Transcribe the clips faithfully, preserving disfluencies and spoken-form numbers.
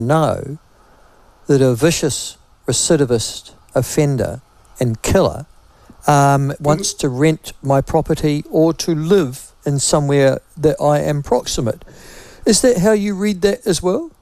know that a vicious recidivist offender and killer um, wants to rent my property or to live in somewhere that I am proximate. Is that how you read that as well?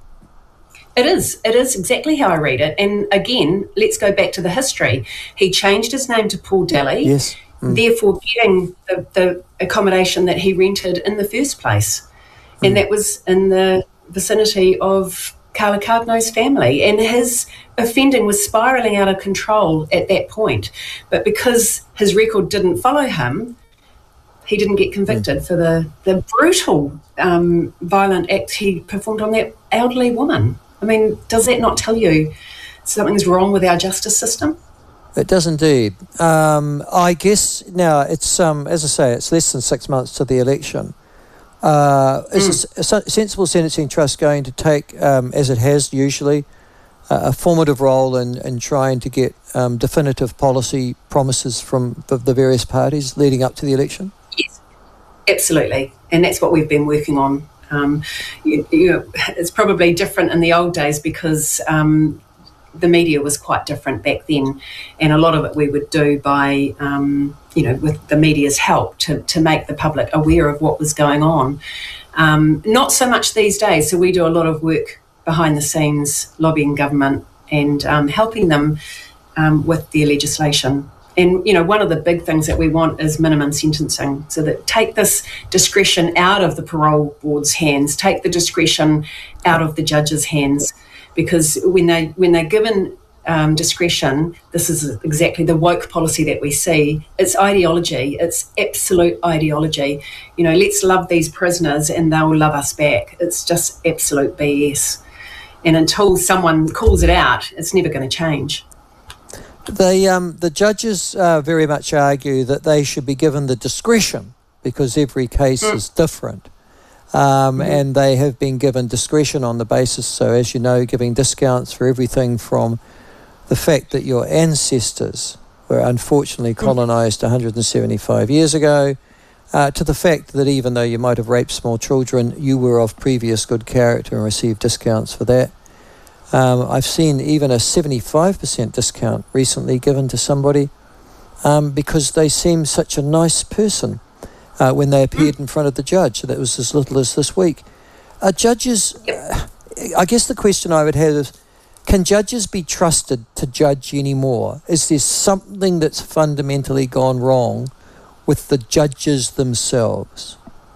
It is. It is exactly how I read it. And again, let's go back to the history. He changed his name to Paul Daly, yes. mm. therefore getting the, the accommodation that he rented in the first place. Mm. And that was in the vicinity of Carla Cardno's family. And his offending was spiralling out of control at that point. But because his record didn't follow him, he didn't get convicted mm. for the, the brutal, um, violent act he performed on that elderly woman. I mean, does that not tell you something's wrong with our justice system? It does indeed. Um, I guess now it's, um, as I say, it's less than six months to the election. Uh, mm. Is a, a sensible sentencing trust going to take, um, as it has usually, uh, a formative role in, in trying to get um, definitive policy promises from the, the various parties leading up to the election? Yes, absolutely. And that's what we've been working on. Um, you, you know, it's probably different in the old days because um, the media was quite different back then, and a lot of it we would do by, um, you know, with the media's help to, to make the public aware of what was going on. Um, not so much these days, so we do a lot of work behind the scenes, lobbying government and um, helping them um, with their legislation. And, you know, one of the big things that we want is minimum sentencing, so that take this discretion out of the parole board's hands, take the discretion out of the judge's hands, because when, they, when they're given um, discretion, this is exactly the woke policy that we see. It's ideology. It's absolute ideology. You know, let's love these prisoners and they'll love us back. It's just absolute B S. And until someone calls it out, it's never going to change. They, um, the judges uh, very much argue that they should be given the discretion because every case mm. is different. Um, mm-hmm. And they have been given discretion on the basis, so as you know, giving discounts for everything from the fact that your ancestors were unfortunately colonised mm. one hundred seventy-five years ago, uh, to the fact that even though you might have raped small children, you were of previous good character and received discounts for that. Um, I've seen even a seventy-five percent discount recently given to somebody um, because they seemed such a nice person uh, when they appeared in front of the judge. That was as little as this week. Uh, judges, uh, I guess the question I would have is, can judges be trusted to judge anymore? Is there something that's fundamentally gone wrong with the judges themselves?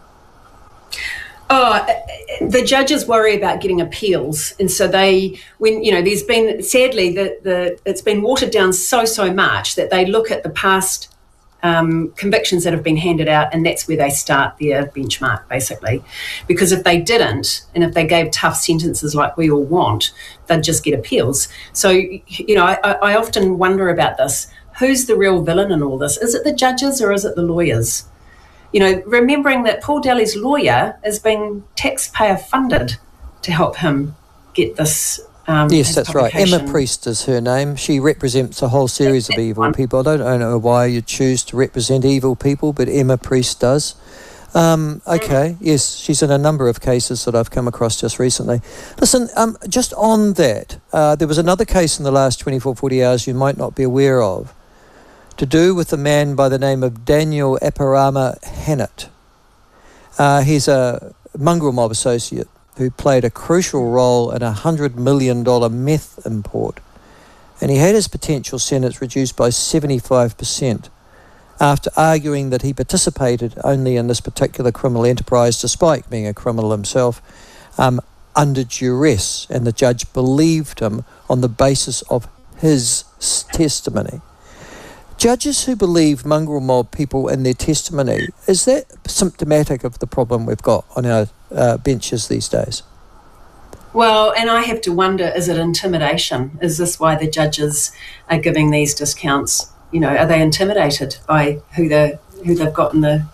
Oh, the judges worry about getting appeals, and so they, when you know, there's been sadly the the it's been watered down so so much that they look at the past um, convictions that have been handed out, and that's where they start their benchmark basically. Because if they didn't, and if they gave tough sentences like we all want, they'd just get appeals. So you know, I, I often wonder about this: who's the real villain in all this? Is it the judges or is it the lawyers? You know, remembering that Paul Daly's lawyer is being taxpayer funded to help him get this. Um, yes, that's right. Emma Priest is her name. She represents a whole series of evil people. I don't, I don't know why you choose to represent evil people, but Emma Priest does. Um, okay, yes, she's in a number of cases that I've come across just recently. Listen, um, just on that, uh, there was another case in the last twenty-four, forty hours you might not be aware of, to do with a man by the name of Daniel Aparama Hannett. Uh, he's a mongrel mob associate who played a crucial role in a one hundred million dollars meth import, and he had his potential sentence reduced by seventy-five percent after arguing that he participated only in this particular criminal enterprise, despite being a criminal himself, um, under duress, and the judge believed him on the basis of his testimony. Judges who believe mongrel mob people in their testimony, is that symptomatic of the problem we've got on our uh, benches these days? Well, and I have to wonder, is it intimidation? Is this why the judges are giving these discounts? You know, are they intimidated by who they who they've got in the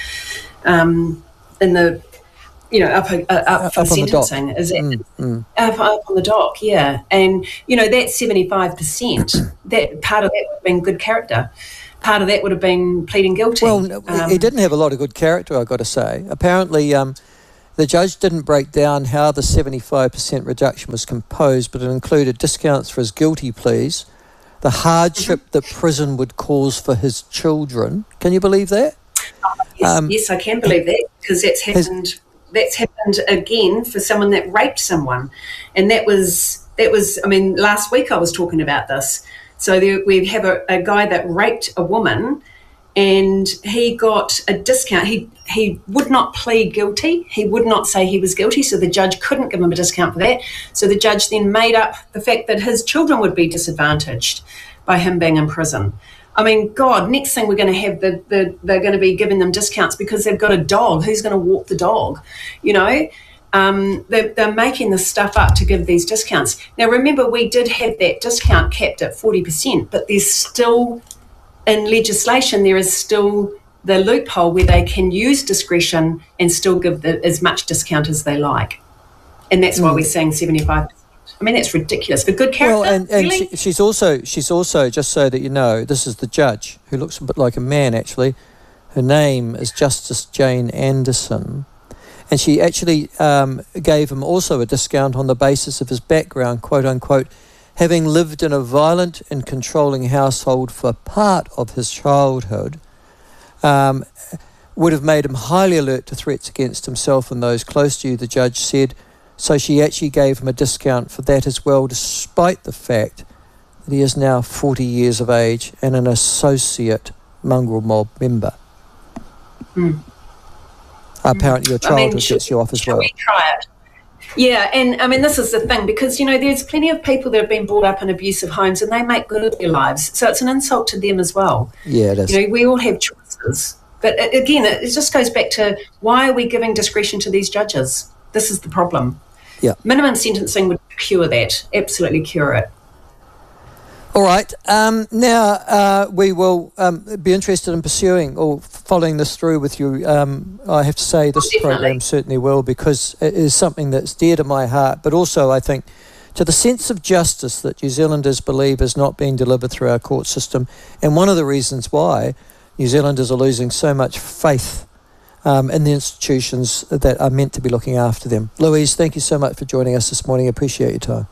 um, in the you know, up, uh, up, up for sentencing, is it mm, mm. Up, up on the dock, yeah. And, you know, that seventy-five percent, that part of that would have been good character. Part of that would have been pleading guilty. Well, um, he didn't have a lot of good character, I've got to say. Apparently, um, The judge didn't break down how the seventy-five percent reduction was composed, but it included discounts for his guilty pleas, the hardship that prison would cause for his children. Can you believe that? Oh, yes, Um, yes, I can believe that, because that's happened. Has- that's happened again for someone that raped someone, and that was that was. I mean, last week I was talking about this. So there, we have a, a guy that raped a woman, and he got a discount. He he would not plead guilty. He would not say he was guilty, so the judge couldn't give him a discount for that. So the judge then made up the fact that his children would be disadvantaged by him being in prison. I mean, God, next thing we're going to have, the, the, they're going to be giving them discounts because they've got a dog. Who's going to walk the dog? You know, um, they're, they're making this stuff up to give these discounts. Now, remember, we did have that discount capped at forty percent, but there's still, in legislation, there is still the loophole where they can use discretion and still give the, as much discount as they like. And that's why Mm. we're saying seventy-five percent. I mean, that's ridiculous. For good character, Well, and, and really? she, she's also, she's also, just so that you know, this is the judge, who looks a bit like a man, actually. Her name is Justice Jane Anderson. And she actually um, gave him also a discount on the basis of his background, quote unquote, having lived in a violent and controlling household for part of his childhood, um, would have made him highly alert to threats against himself and those close to you, the judge said. So she actually gave him a discount for that as well, despite the fact that he is now forty years of age and an associate mongrel mob member. Mm. Apparently your I mean, childhood should- gets you off as should well. we try it? Yeah, and I mean, this is the thing, because, you know, there's plenty of people that have been brought up in abusive homes and they make good of their lives. So it's an insult to them as well. Yeah, it is. You know, we all have choices. But uh, again, it it just goes back to, why are we giving discretion to these judges? This is the problem. Yeah. Minimum sentencing would cure that, absolutely cure it. All right. Um, now, uh, we will um, be interested in pursuing or following this through with you. Um, I have to say this Oh, definitely. program certainly will, because it is something that's dear to my heart, but also, I think, to the sense of justice that New Zealanders believe is not being delivered through our court system. And one of the reasons why New Zealanders are losing so much faith um, in the institutions that are meant to be looking after them. Louise, thank you so much for joining us this morning. I appreciate your time.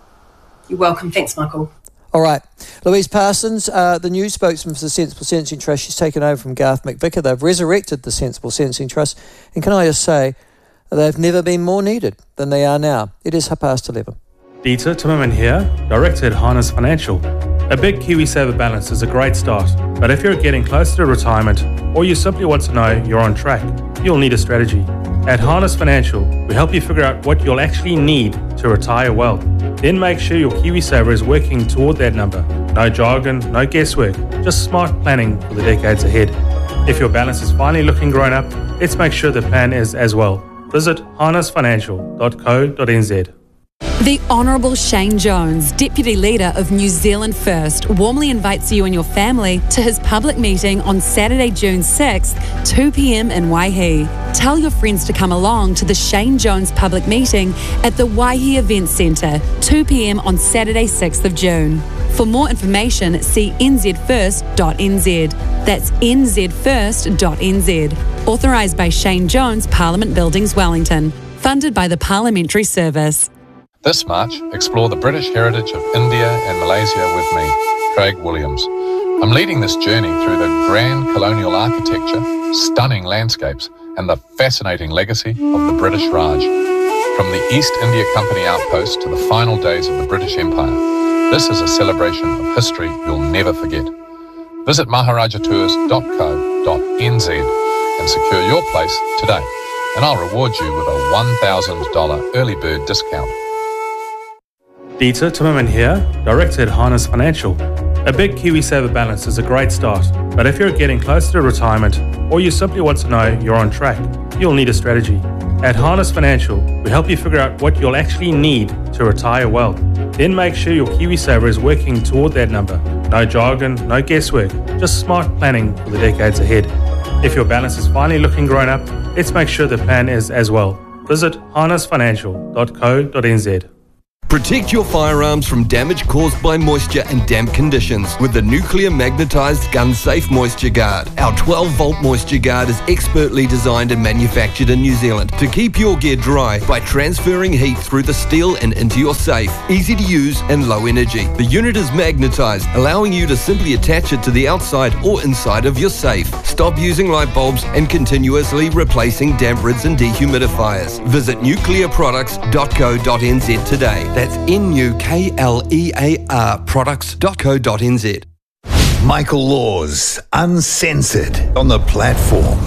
You're welcome. Thanks, Michael. All right. Louise Parsons, uh, the new spokesman for the Sensible Sentencing Trust, she's taken over from Garth McVicker. They've resurrected the Sensible Sentencing Trust. And can I just say, they've never been more needed than they are now. It is half past eleven. Dieter Timmerman here, Director at Harness Financial. A big KiwiSaver balance is a great start, but if you're getting closer to retirement or you simply want to know you're on track, you'll need a strategy. At Harness Financial, we help you figure out what you'll actually need to retire well. Then make sure your KiwiSaver is working toward that number. No jargon, no guesswork, just smart planning for the decades ahead. If your balance is finally looking grown up, let's make sure the plan is as well. Visit harness financial dot co dot n z. The Honourable Shane Jones, Deputy Leader of New Zealand First, warmly invites you and your family to his public meeting on Saturday, June sixth, two p m in Waihi. Tell your friends to come along to the Shane Jones public meeting at the Waihi Event Centre, two p m on Saturday, sixth of June. For more information, see n z first dot n z. That's n z first dot n z. Authorised by Shane Jones, Parliament Buildings, Wellington. Funded by the Parliamentary Service. This March, explore the British heritage of India and Malaysia with me, Craig Williams. I'm leading this journey through the grand colonial architecture, stunning landscapes, and the fascinating legacy of the British Raj. From the East India Company outpost to the final days of the British Empire, this is a celebration of history you'll never forget. Visit maharaja tours dot co dot n z and secure your place today, and I'll reward you with a one thousand dollars early bird discount. Dieter Timmerman here, Director at Harness Financial. A big KiwiSaver balance is a great start, but if you're getting closer to retirement or you simply want to know you're on track, you'll need a strategy. At Harness Financial, we help you figure out what you'll actually need to retire well. Then make sure your KiwiSaver is working toward that number. No jargon, no guesswork, just smart planning for the decades ahead. If your balance is finally looking grown up, let's make sure the plan is as well. Visit harness financial dot co dot n z. Protect your firearms from damage caused by moisture and damp conditions with the Nuclear Magnetized Gun Safe Moisture Guard. Our twelve volt Moisture Guard is expertly designed and manufactured in New Zealand to keep your gear dry by transferring heat through the steel and into your safe. Easy to use and low energy. The unit is magnetized, allowing you to simply attach it to the outside or inside of your safe. Stop using light bulbs and continuously replacing damp rids and dehumidifiers. Visit nuclear products dot co dot n z today. That's N U K L E A R products dot co dot n z. Michael Laws, Uncensored, on the platform.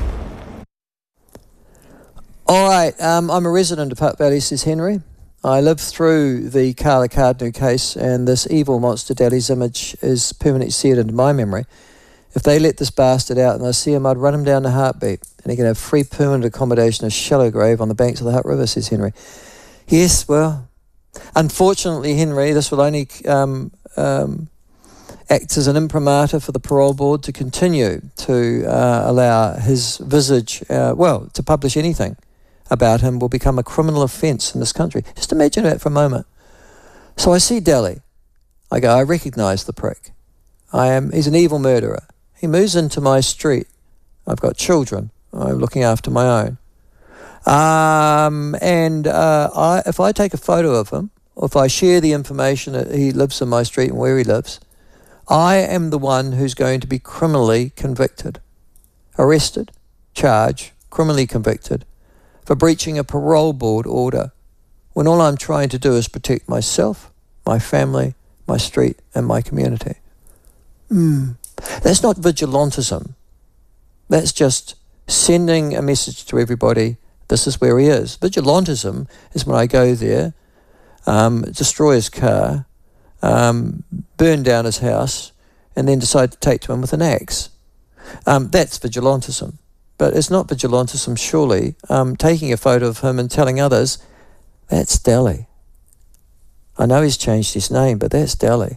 All right, um, I'm a resident of Hutt Valley, says Henry. I lived through the Carla Cardno case, and this evil monster Dally's image is permanently seared into my memory. If they let this bastard out and I see him, I'd run him down the heartbeat, and he can have free permanent accommodation, a shallow grave on the banks of the Hutt River, says Henry. Yes, well, unfortunately, Henry, this will only um, um, act as an imprimatur for the parole board to continue to uh, allow his visage, uh, well, to publish anything about him will become a criminal offence in this country. Just imagine that for a moment. So I see Dally. I go, I recognise the prick. I am. He's an evil murderer. He moves into my street. I've got children. I'm looking after my own. Um, and uh, I, if I take a photo of him, or if I share the information that he lives in my street and where he lives, I am the one who's going to be criminally convicted, arrested, charged, criminally convicted for breaching a parole board order, when all I'm trying to do is protect myself, my family, my street, and my community. Mm. That's not vigilantism. That's just sending a message to everybody. This is where he is. Vigilantism is when I go there, um, destroy his car, um, burn down his house, and then decide to take to him with an axe. Um, that's vigilantism. But it's not vigilantism, surely, um, taking a photo of him and telling others, that's Dally. I know he's changed his name, but that's Dally.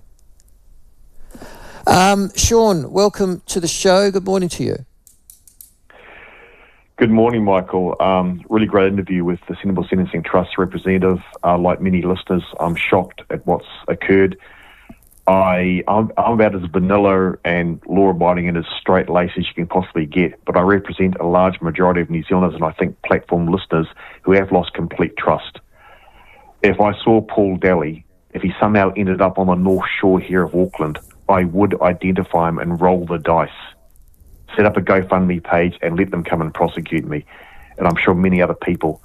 Um, Sean, welcome to the show. Good morning to you. Good morning, Michael. Um, really great interview with the Sensible Sentencing Trust representative. Uh, like many listeners, I'm shocked at what's occurred. I, I'm, I'm about as vanilla and law-abiding and as straight-laced as you can possibly get, but I represent a large majority of New Zealanders and I think platform listeners who have lost complete trust. If I saw Paul Dally, if he somehow ended up on the North Shore here of Auckland, I would identify him and roll the dice. Set up a GoFundMe page and let them come and prosecute me, and I'm sure many other people.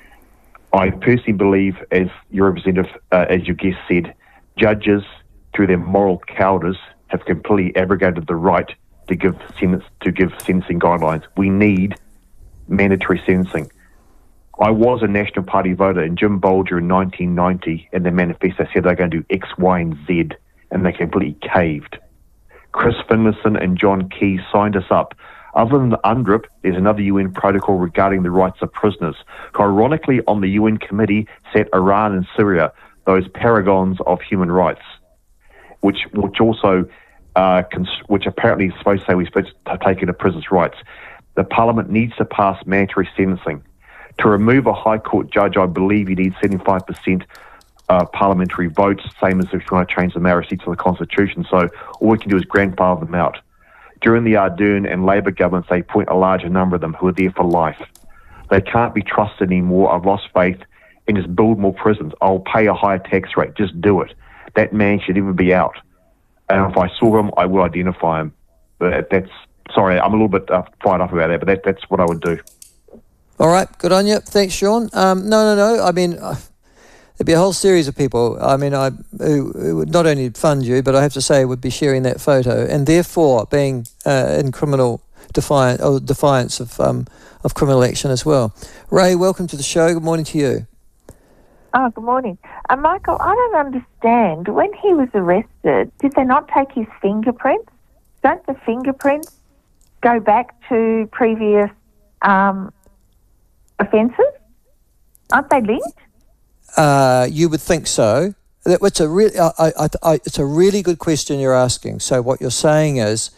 I personally believe, as your representative, uh, as your guest said, judges, through their moral cowardice, have completely abrogated the right to give sentence, to give sentencing guidelines. We need mandatory sentencing. I was a National Party voter, and Jim Bolger in nineteen ninety, in their manifesto, said they're going to do X, Y, and Z, and they completely caved. Chris Finlayson and John Key signed us up. Other than the U N D R I P, there's another U N protocol regarding the rights of prisoners. Ironically, on the U N committee sat Iran and Syria, those paragons of human rights, which which also, uh, cons- which apparently is supposed to say we're supposed to take into prisoners' rights. The Parliament needs to pass mandatory sentencing. To remove a High Court judge, I believe you need seventy-five percent Uh, parliamentary votes, same as if you want to change the mayoral seats to the Constitution. So all we can do is grandfather them out. During the Ardern and Labor governments, they appoint a larger number of them who are there for life. They can't be trusted anymore. I've lost faith, and just build more prisons. I'll pay a higher tax rate. Just do it. That man should even be out. And if I saw him, I would identify him. But that's, sorry, I'm a little bit uh, fired up about that, but that, that's what I would do. All right, good on you. Thanks, Sean. Um, no, no, no. I mean... Uh... There'd be a whole series of people, I mean, I who, who would not only fund you, but I have to say would be sharing that photo, and therefore being uh, in criminal defiance, or defiance of um, of criminal action as well. Ray, welcome to the show. Good morning to you. Oh, good morning. Uh, Michael, I don't understand. When he was arrested, did they not take his fingerprints? Don't the fingerprints go back to previous um, offences? Aren't they linked? Uh, you would think so. That, it's, a re- I, I, I, it's a really good question you're asking. So what you're saying is,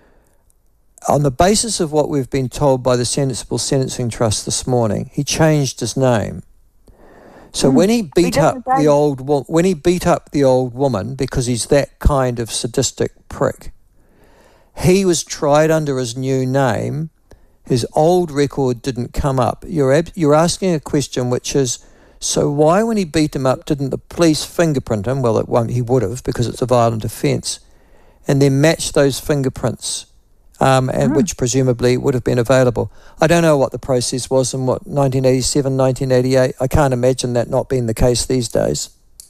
on the basis of what we've been told by the Sensible Sentencing Trust this morning, he changed his name. So Mm. when he beat He up doesn't the say- old wo- when he beat up the old woman because he's that kind of sadistic prick, he was tried under his new name. His old record didn't come up. You're ab- you're asking a question which is, so why when he beat him up didn't the police fingerprint him? Well, it won't. He would have, because it's a violent offence, and then match those fingerprints, um, and Mm. which presumably would have been available. I don't know what the process was in what nineteen eighty-seven, nineteen eighty-eight. I can't imagine that not being the case these days.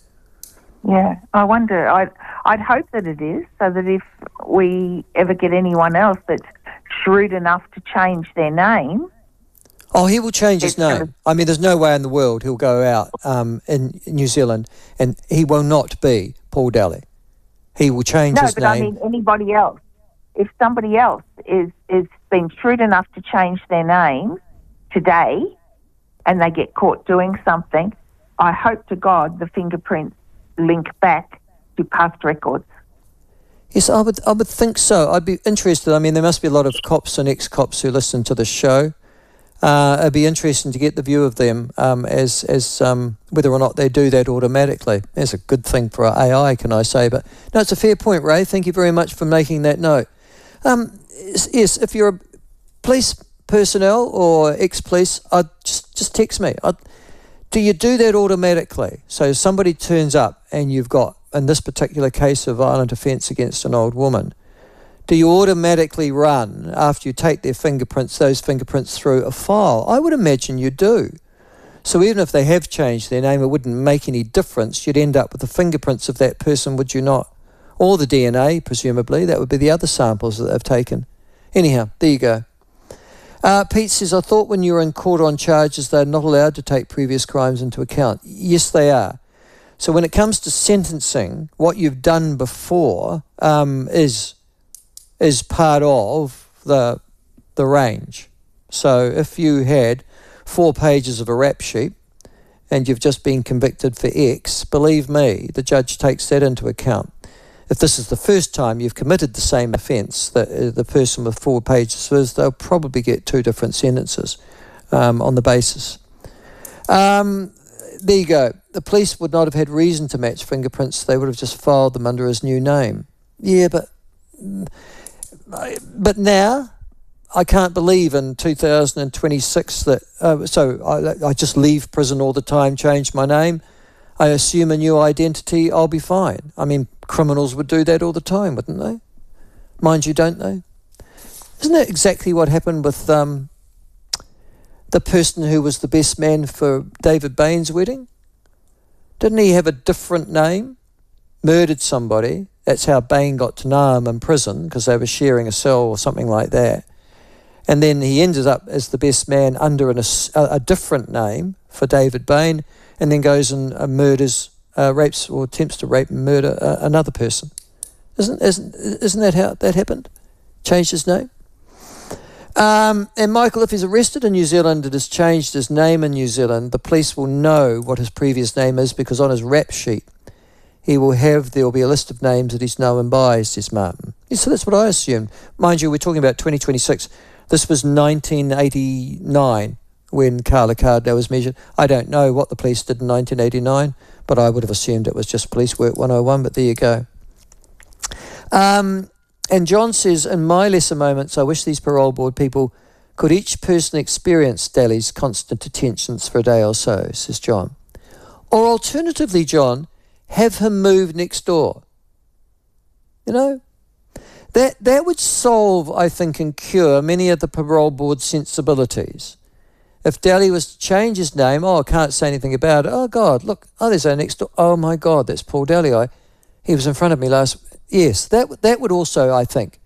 Yeah, I wonder. I'd, I'd hope that it is, so that if we ever get anyone else that's shrewd enough to change their name. Oh, he will change his It's gonna- name. I mean, there's no way in the world he'll go out um, in New Zealand and he will not be Paul Daly. He will change No, his but name. I mean anybody else. If somebody else is is been shrewd enough to change their name today, and they get caught doing something, I hope to God the fingerprints link back to past records. Yes, I would. I would think so. I'd be interested. I mean, there must be a lot of cops and ex-cops who listen to the show. Uh, it'd be interesting to get the view of them um, as as um, whether or not they do that automatically. That's a good thing for A I, can I say? But no, it's a fair point, Ray. Thank you very much for making that note. Um, yes, yes, if you're a police personnel or ex-police, I'd just just text me. I'd, do you do that automatically? So somebody turns up and you've got, in this particular case, a violent offence against an old woman. Do you automatically run, after you take their fingerprints, those fingerprints through a file? I would imagine you do. So even if they have changed their name, it wouldn't make any difference. You'd end up with the fingerprints of that person, would you not? Or the D N A, presumably. That would be the other samples that they've taken. Anyhow, there you go. Uh, Pete says, I thought when you were in court on charges, they're not allowed to take previous crimes into account. Yes, they are. So when it comes to sentencing, what you've done before um, is is part of the the range. So if you had four pages of a rap sheet and you've just been convicted for X, believe me, the judge takes that into account. If this is the first time you've committed the same offence, the, uh, the person with four pages, they'll probably get two different sentences um, on the basis. Um, there you go. The police would not have had reason to match fingerprints. They would have just filed them under his new name. Yeah, but but now I can't believe in two thousand twenty-six that, uh, so I, I just leave prison all the time, change my name, I assume a new identity, I'll be fine. I mean, criminals would do that all the time, wouldn't they? Mind you, don't they? Isn't that exactly what happened with um, the person who was the best man for David Bain's wedding? Didn't he have a different name? Murdered somebody. That's how Bain got to know him in prison, because they were sharing a cell or something like that. And then he ended up as the best man under an, a, a different name for David Bain, and then goes and uh, murders, uh, rapes or attempts to rape and murder uh, another person. Isn't isn't isn't that how that happened? Changed his name. Um, and Michael, if he's arrested in New Zealand and has changed his name in New Zealand, the police will know what his previous name is, because on his rap sheet he will have, there will be a list of names that he's known by, says Martin. Yeah, so that's what I assumed. Mind you, we're talking about twenty twenty-six. This was nineteen eighty-nine when Carla Cardno was measured. I don't know what the police did in nineteen eighty-nine, but I would have assumed it was just Police Work one oh one, but there you go. Um, and John says, in my lesser moments, I wish these parole board people could each person experience Daly's constant detentions for a day or so, says John. Or alternatively, John, have him move next door. You know? That that would solve, I think, and cure many of the parole board sensibilities. If Daly was to change his name, oh, I can't say anything about it. Oh, God, look, oh, there's our next door. Oh, my God, that's Paul Daly. I, he was in front of me last... Yes, that, that would also, I think.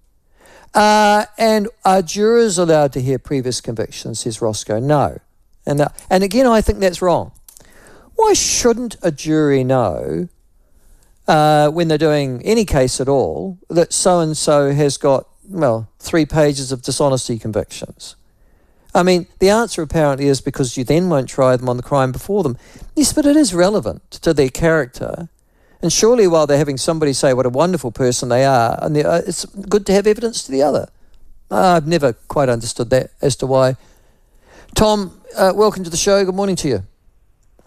Uh, and are jurors allowed to hear previous convictions, says Roscoe? No. And, that, and again, I think that's wrong. Why shouldn't a jury know, uh, when they're doing any case at all, that so-and-so has got, well, three pages of dishonesty convictions? I mean, the answer apparently is because you then won't try them on the crime before them. Yes, but it is relevant to their character. And surely while they're having somebody say what a wonderful person they are, and uh, it's good to have evidence to the other. Uh, I've never quite understood that as to why. Tom, uh, welcome to the show. Good morning to you.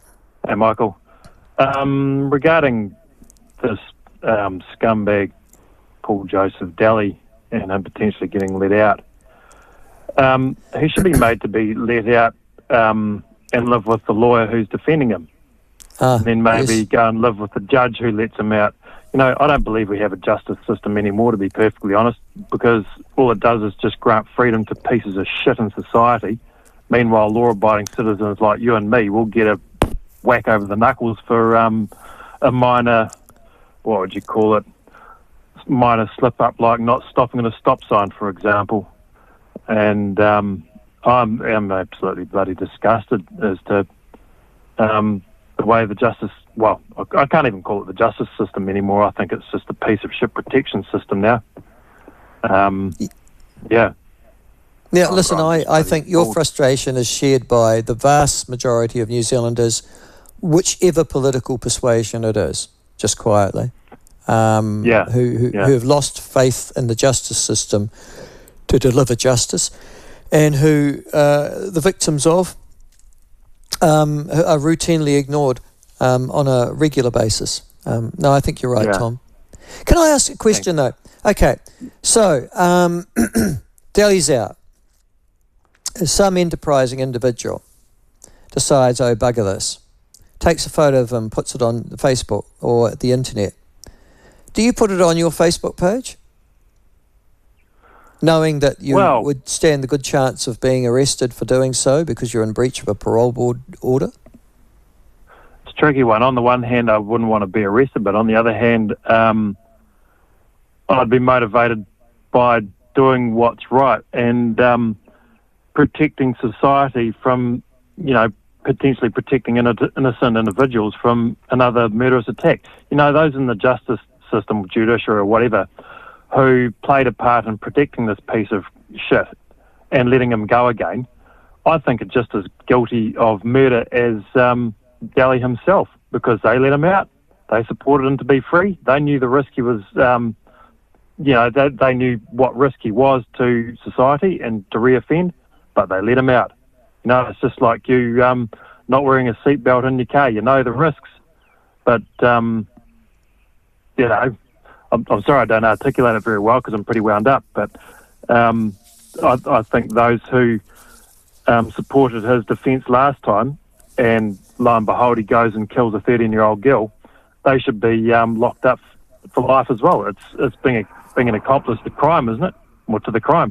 Hey, Michael. Um, regarding this um, scumbag Paul Joseph Daly and him potentially getting let out, um, he should be made to be let out um, and live with the lawyer who's defending him. Ah, and then maybe yes. go and live with the judge who lets him out. You know, I don't believe we have a justice system anymore, to be perfectly honest, because all it does is just grant freedom to pieces of shit in society. Meanwhile, law-abiding citizens like you and me will get a whack over the knuckles for um, a minor, what would you call it, minor slip-up, like not stopping at a stop sign, for example. And um, I'm, I'm absolutely bloody disgusted as to um, the way the justice, well, I, I can't even call it the justice system anymore. I think it's just a piece of shit protection system now. Um, yeah. Yeah, listen, I, I think your frustration is shared by the vast majority of New Zealanders, whichever political persuasion it is, just quietly, um, yeah. who, who, yeah. who have lost faith in the justice system to deliver justice, and who uh, the victims of um, are routinely ignored um, on a regular basis. Um, no, I think you're right, Yeah. Tom. Can I ask a question, Thanks. though? Okay, so um, Daly's out. Some enterprising individual decides, oh, bugger this, takes a photo of him, puts it on Facebook or the internet. Do you put it on your Facebook page, knowing that you Well- would stand the good chance of being arrested for doing so because you're in breach of a parole board order? It's a tricky one. On the one hand, I wouldn't want to be arrested, but on the other hand, um, I'd be motivated by doing what's right and um, protecting society from, you know, potentially protecting inno- innocent individuals from another murderous attack. You know, those in the justice system, judiciary or whatever, who played a part in protecting this piece of shit and letting him go again, I think are just as guilty of murder as um, Daly himself, because they let him out. They supported him to be free. They knew the risk he was, um, you know, they, they knew what risk he was to society and to reoffend, but they let him out. You know, it's just like you um, not wearing a seatbelt in your car. You know the risks, but, um, you know, I'm, I'm sorry I don't articulate it very well because I'm pretty wound up, but um, I, I think those who um, supported his defence last time, and lo and behold, he goes and kills a thirteen-year-old girl, they should be um, locked up for life as well. It's it's being a, being an accomplice to crime, isn't it? Or to the crime.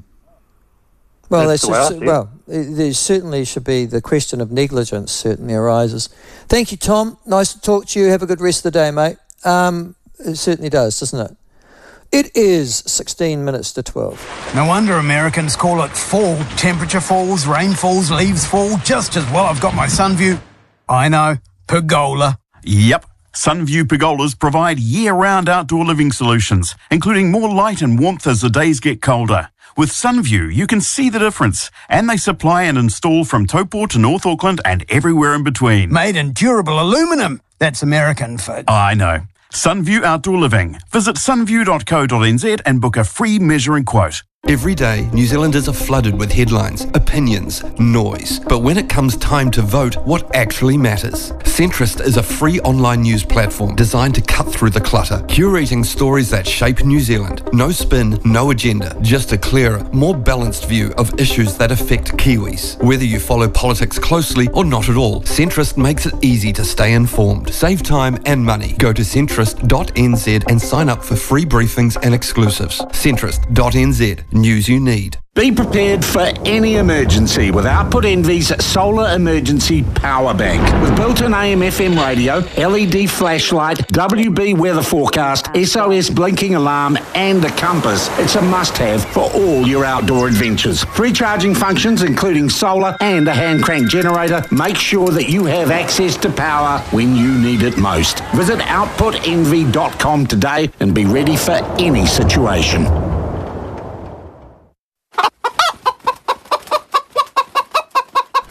Well, That's that's the way I just, see it. well, it- there certainly should be the question of negligence certainly arises. Thank you, Tom. Nice to talk to you. Have a good rest of the day, mate. Um, it certainly does, doesn't it? It is sixteen minutes to twelve. No wonder Americans call it fall. Temperature falls, rain falls, leaves fall, just as well I've got my Sunview. I know, pergola. Yep. Sunview pergolas provide year-round outdoor living solutions, including more light and warmth as the days get colder. With Sunview, you can see the difference, and they supply and install from Taupo to North Auckland and everywhere in between. Made in durable aluminum. That's American for... I know. Sunview Outdoor Living. Visit sunview dot co dot n z and book a free measuring quote. Every day, New Zealanders are flooded with headlines, opinions, noise. But when it comes time to vote, what actually matters? Centrist is a free online news platform designed to cut through the clutter, curating stories that shape New Zealand. No spin, no agenda, just a clearer, more balanced view of issues that affect Kiwis. Whether you follow politics closely or not at all, Centrist makes it easy to stay informed. Save time and money. Go to centrist dot n z and sign up for free briefings and exclusives. centrist dot n z. News you need. Be prepared for any emergency with Output Envy's Solar Emergency Power Bank. With built-in A M F M radio, L E D flashlight, W B weather forecast, S O S blinking alarm and a compass, it's a must-have for all your outdoor adventures. Free charging functions including solar and a hand crank generator. Make sure that you have access to power when you need it most. Visit output envy dot com today and be ready for any situation.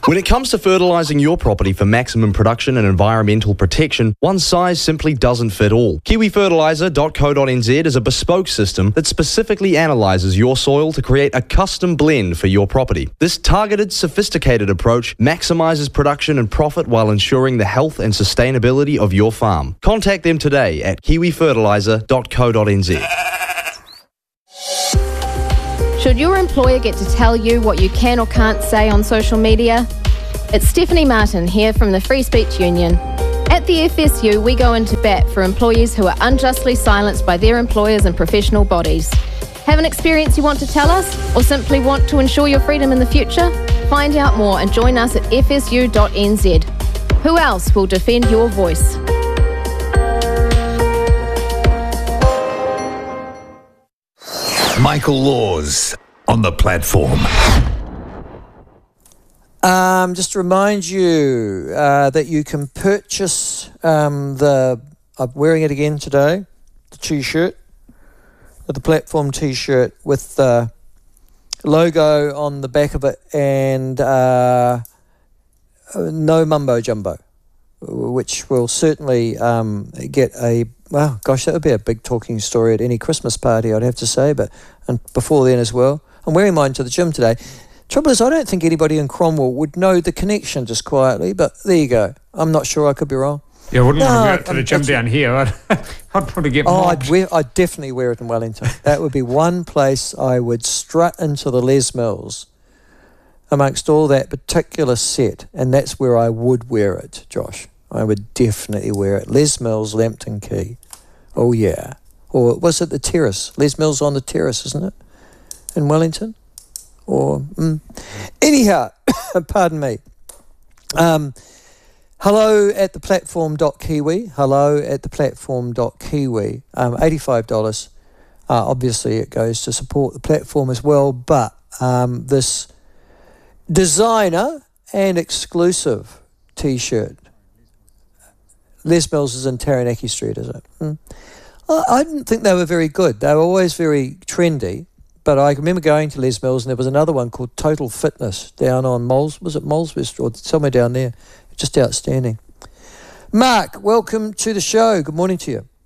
When it comes to fertilising your property for maximum production and environmental protection, one size simply doesn't fit all. kiwi fertiliser dot co dot n z is a bespoke system that specifically analyses your soil to create a custom blend for your property. This targeted, sophisticated approach maximises production and profit while ensuring the health and sustainability of your farm. Contact them today at kiwi fertiliser dot co dot n z. Should your employer get to tell you what you can or can't say on social media? It's Stephanie Martin here from the Free Speech Union. At the F S U, we go into bat for employees who are unjustly silenced by their employers and professional bodies. Have an experience you want to tell us, or simply want to ensure your freedom in the future? Find out more and join us at f s u dot n z. Who else will defend your voice? Michael Laws on the platform. Um, just to remind you uh, that you can purchase um, the, I'm wearing it again today, the T-shirt, the platform T-shirt with the logo on the back of it and uh, no mumbo jumbo, which will certainly um, get a, well, gosh, that would be a big talking story at any Christmas party, I'd have to say, but and before then as well. I'm wearing mine to the gym today. Trouble is, I don't think anybody in Cromwell would know the connection just quietly, but there you go. I'm not sure, I could be wrong. Yeah, I wouldn't no, want to wear it to I'm, the gym down here. I'd, I'd want to get Oh, mobbed. I'd, wear, I'd definitely wear it in Wellington. That would be one place I would strut into the Les Mills amongst all that particular set, and that's where I would wear it, Josh. I would definitely wear it. Les Mills, Lambton Quay. Oh, yeah. Or was it the Terrace? Les Mills on the Terrace, isn't it? In Wellington? Or, mm. Anyhow, pardon me. Um, hello at the platform dot kiwi. Hello at the platform dot kiwi. Um, eighty-five dollars. Uh, obviously, it goes to support the platform as well, but um, this designer and exclusive T-shirt. Les Mills is in Taranaki Street, is it? Mm. I, I didn't think they were very good. They were always very trendy. But I remember going to Les Mills and there was another one called Total Fitness down on Moles, was it Moleswest or somewhere down there? Just outstanding. Mark, welcome to the show. Good morning to you.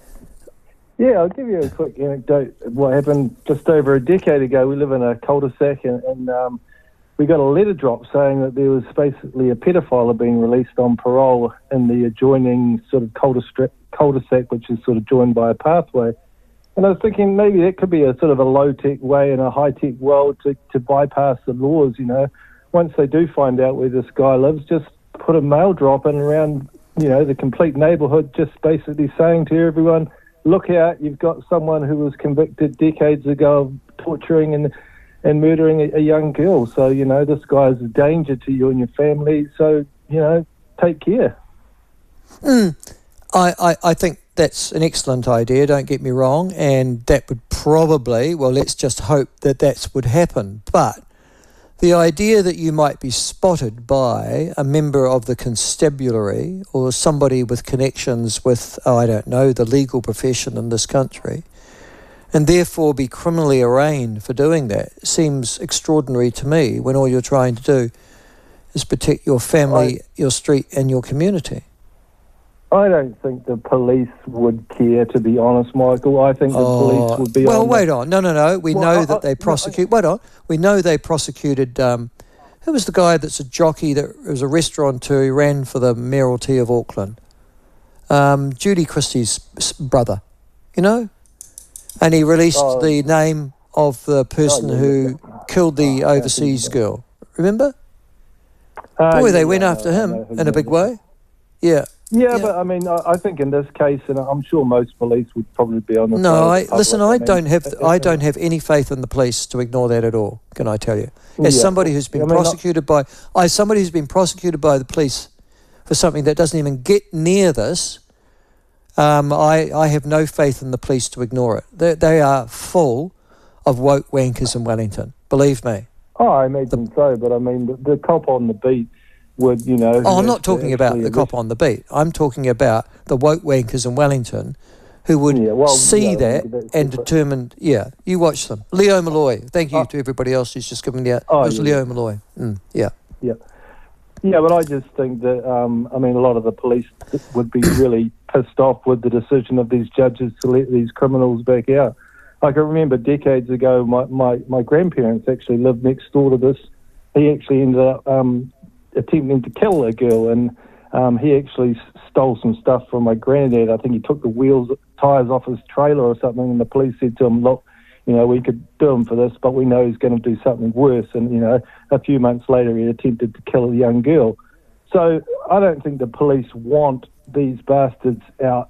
Yeah, I'll give you a quick anecdote of what happened just over a decade ago. We live in a cul-de-sac and, and um, we got a letter drop saying that there was basically a paedophile being released on parole in the adjoining sort of cul-de-sac, cul-de-sac which is sort of joined by a pathway. And I was thinking maybe that could be a sort of a low-tech way in a high-tech world to, to bypass the laws, you know. Once they do find out where this guy lives, just put a mail drop in around, you know, the complete neighbourhood, just basically saying to everyone, look out, you've got someone who was convicted decades ago of torturing and and murdering a, a young girl. So, you know, this guy is a danger to you and your family. So, you know, take care. Mm. I, I, I think that's an excellent idea, don't get me wrong, and that would probably, well, let's just hope that that would happen. But the idea that you might be spotted by a member of the constabulary or somebody with connections with, oh, I don't know, the legal profession in this country, and therefore be criminally arraigned for doing that seems extraordinary to me when all you're trying to do is protect your family, I, your street and your community. I don't think the police would care, to be honest, Michael. I think the oh, police would be... Well, on wait the, on. No, no, no. We well, know I, that they prosecute... No, I, wait on. We know they prosecuted... Um, who was the guy that's a jockey that was a restaurateur who ran for the mayoralty of Auckland? Um, Judy Christie's brother, you know? And he released oh, the name of the person oh, yeah, who yeah. killed the oh, overseas yeah, girl. Remember? Uh, Boy, yeah, they went yeah, after him in a big way. Yeah. Yeah, yeah, but I mean, I, I think in this case, and I'm sure most police would probably be on the no. side I, listen, I, I mean, don't have I don't have any faith in the police to ignore that at all. Can I tell you? As yeah. somebody who's been I mean, prosecuted not, by, I somebody who's been prosecuted by the police for something that doesn't even get near this, um, I I have no faith in the police to ignore it. They they are full of woke wankers in Wellington. Believe me. Oh, I imagine the, so, but I mean, the, the cop on the beat. Would, you know, oh, I'm not talking about the cop on the beat. I'm talking about the woke wankers in Wellington who would yeah, well, see yeah, that and determine, yeah, you watch them. Leo Malloy, thank you oh. to everybody else who's just given me out. Oh, it was yeah, Leo yeah. Malloy. Mm, yeah. Yeah. Yeah, but I just think that, um, I mean, a lot of the police would be really pissed off with the decision of these judges to let these criminals back out. I can remember decades ago, my, my, my grandparents actually lived next door to this. He actually ended up um, attempting to kill a girl, and um, he actually stole some stuff from my granddad. I think he took the wheels, tyres off his trailer or something, and the police said to him, look, you know, we could do him for this, but we know he's going to do something worse. And, you know, a few months later, he attempted to kill a young girl. So I don't think the police want these bastards out